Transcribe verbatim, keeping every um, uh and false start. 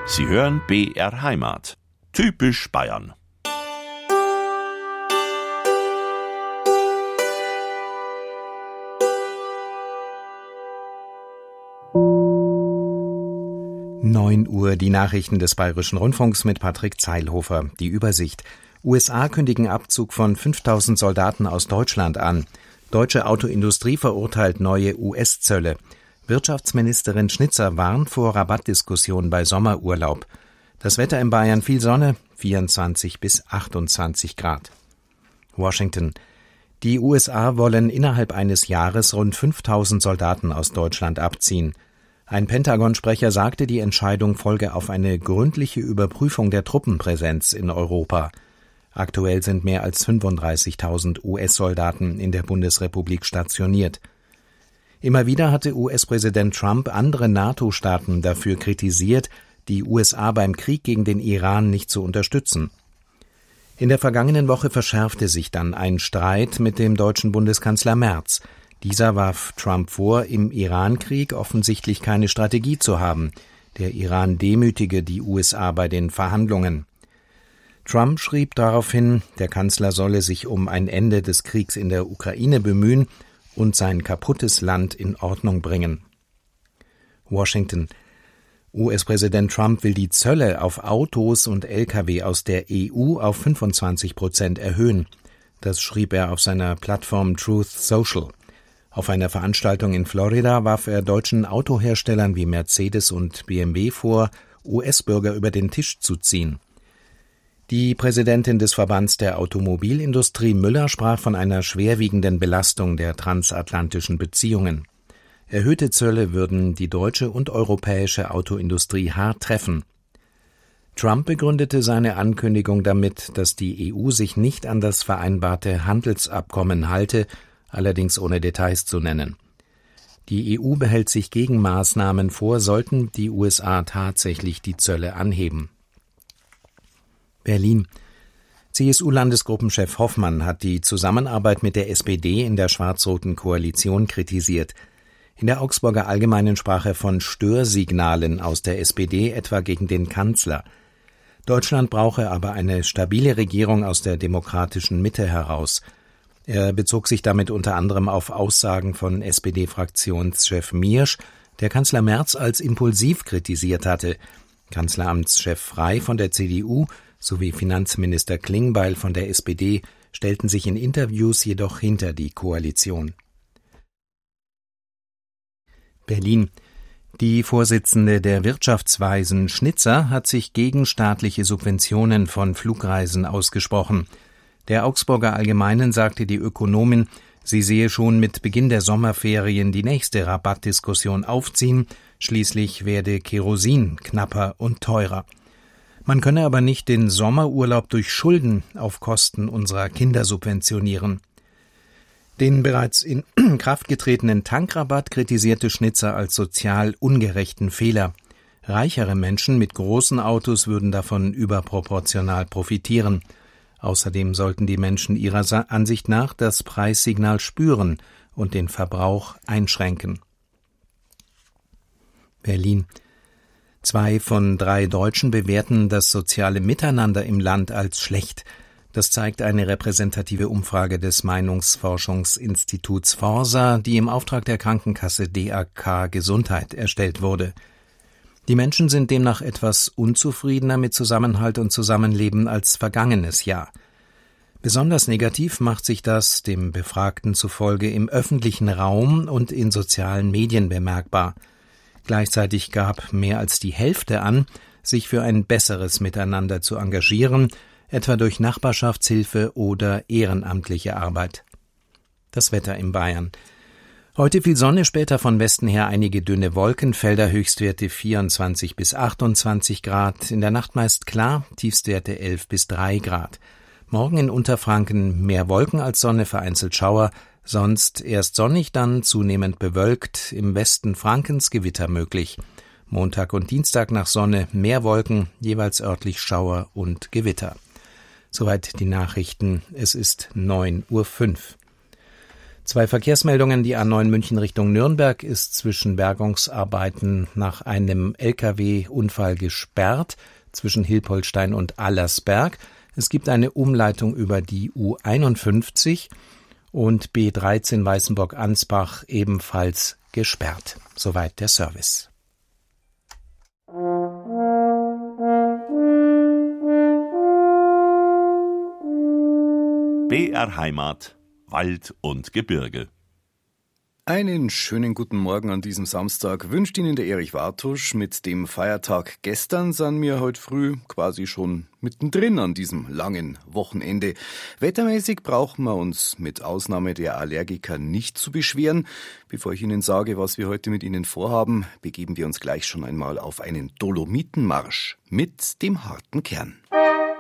Sie hören B R Heimat. Typisch Bayern. neun Uhr, die Nachrichten des Bayerischen Rundfunks mit Patrick Zeilhofer. Die Übersicht. U S A kündigen Abzug von fünftausend Soldaten aus Deutschland an. Deutsche Autoindustrie verurteilt neue U S-Zölle. Wirtschaftsministerin Schnitzer warnt vor Rabattdiskussion bei Sommerurlaub. Das Wetter in Bayern: viel Sonne, vierundzwanzig bis achtundzwanzig Grad. Washington. Die U S A wollen innerhalb eines Jahres rund fünftausend Soldaten aus Deutschland abziehen. Ein Pentagon-Sprecher sagte, die Entscheidung folge auf eine gründliche Überprüfung der Truppenpräsenz in Europa. Aktuell sind mehr als fünfunddreißigtausend U S-Soldaten in der Bundesrepublik stationiert. Immer wieder hatte U S-Präsident Trump andere NATO-Staaten dafür kritisiert, die U S A beim Krieg gegen den Iran nicht zu unterstützen. In der vergangenen Woche verschärfte sich dann ein Streit mit dem deutschen Bundeskanzler Merz. Dieser warf Trump vor, im Iran-Krieg offensichtlich keine Strategie zu haben. Der Iran demütige die U S A bei den Verhandlungen. Trump schrieb daraufhin, der Kanzler solle sich um ein Ende des Kriegs in der Ukraine bemühen und sein kaputtes Land in Ordnung bringen. Washington. U S-Präsident Trump will die Zölle auf Autos und L K W aus der E U auf fünfundzwanzig Prozent erhöhen. Das schrieb er auf seiner Plattform Truth Social. Auf einer Veranstaltung in Florida warf er deutschen Autoherstellern wie Mercedes und B M W vor, U S-Bürger über den Tisch zu ziehen. Die Präsidentin des Verbands der Automobilindustrie Müller sprach von einer schwerwiegenden Belastung der transatlantischen Beziehungen. Erhöhte Zölle würden die deutsche und europäische Autoindustrie hart treffen. Trump begründete seine Ankündigung damit, dass die E U sich nicht an das vereinbarte Handelsabkommen halte, allerdings ohne Details zu nennen. Die E U behält sich Gegenmaßnahmen vor, sollten die U S A tatsächlich die Zölle anheben. Berlin. C S U-Landesgruppenchef Hoffmann hat die Zusammenarbeit mit der S P D in der schwarz-roten Koalition kritisiert. In der Augsburger Allgemeinen sprach er von Störsignalen aus der S P D, etwa gegen den Kanzler. Deutschland brauche aber eine stabile Regierung aus der demokratischen Mitte heraus. Er bezog sich damit unter anderem auf Aussagen von S P D-Fraktionschef Miersch, der Kanzler Merz als impulsiv kritisiert hatte. Kanzleramtschef Frey von der C D U sowie Finanzminister Klingbeil von der S P D stellten sich in Interviews jedoch hinter die Koalition. Berlin. Die Vorsitzende der Wirtschaftsweisen Schnitzer hat sich gegen staatliche Subventionen von Flugreisen ausgesprochen. Der Augsburger Allgemeinen sagte die Ökonomin, sie sehe schon mit Beginn der Sommerferien die nächste Rabattdiskussion aufziehen, schließlich werde Kerosin knapper und teurer. Man könne aber nicht den Sommerurlaub durch Schulden auf Kosten unserer Kinder subventionieren. Den bereits in Kraft getretenen Tankrabatt kritisierte Schnitzer als sozial ungerechten Fehler. Reichere Menschen mit großen Autos würden davon überproportional profitieren. Außerdem sollten die Menschen ihrer Ansicht nach das Preissignal spüren und den Verbrauch einschränken. Berlin. Zwei von drei Deutschen bewerten das soziale Miteinander im Land als schlecht. Das zeigt eine repräsentative Umfrage des Meinungsforschungsinstituts Forsa, die im Auftrag der Krankenkasse D A K Gesundheit erstellt wurde. Die Menschen sind demnach etwas unzufriedener mit Zusammenhalt und Zusammenleben als vergangenes Jahr. Besonders negativ macht sich das, dem Befragten zufolge, im öffentlichen Raum und in sozialen Medien bemerkbar. Gleichzeitig gab mehr als die Hälfte an, sich für ein besseres Miteinander zu engagieren, etwa durch Nachbarschaftshilfe oder ehrenamtliche Arbeit. Das Wetter in Bayern. Heute viel Sonne, später von Westen her einige dünne Wolkenfelder, Höchstwerte vierundzwanzig bis achtundzwanzig Grad, in der Nacht meist klar, Tiefstwerte elf bis drei Grad. Morgen in Unterfranken mehr Wolken als Sonne, vereinzelt Schauer, sonst erst sonnig, dann zunehmend bewölkt, im Westen Frankens Gewitter möglich. Montag und Dienstag nach Sonne mehr Wolken, jeweils örtlich Schauer und Gewitter. Soweit die Nachrichten, es ist neun Uhr fünf. Zwei Verkehrsmeldungen. Die A neun München Richtung Nürnberg ist zwischen Bergungsarbeiten nach einem L K W-Unfall gesperrt, zwischen Hilpoltstein und Allersberg. Es gibt eine Umleitung über die U einundfünfzig und B dreizehn Weißenburg-Ansbach ebenfalls gesperrt. Soweit der Service. B R Heimat, Wald und Gebirge. Einen schönen guten Morgen an diesem Samstag wünscht Ihnen der Erich Wartusch. Mit dem Feiertag gestern sind wir heute früh quasi schon mittendrin an diesem langen Wochenende. Wettermäßig brauchen wir uns mit Ausnahme der Allergiker nicht zu beschweren. Bevor ich Ihnen sage, was wir heute mit Ihnen vorhaben, begeben wir uns gleich schon einmal auf einen Dolomitenmarsch mit dem harten Kern.